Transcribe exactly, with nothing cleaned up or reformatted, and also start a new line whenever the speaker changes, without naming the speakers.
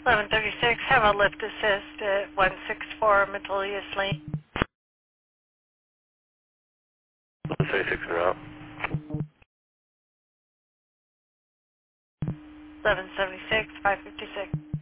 eleven thirty-six, have a lift assist at one sixty-four Metolius Lane.
eleven thirty-six en route.
eleven seventy-six, five fifty-six.